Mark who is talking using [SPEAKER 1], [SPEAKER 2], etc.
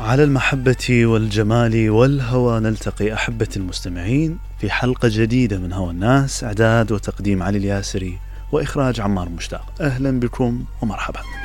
[SPEAKER 1] على المحبة والجمال والهوى نلتقي أحبة المستمعين في حلقة جديدة من هوى الناس. إعداد وتقديم علي الياسري وإخراج عمار مشتاق. أهلا بكم ومرحبا.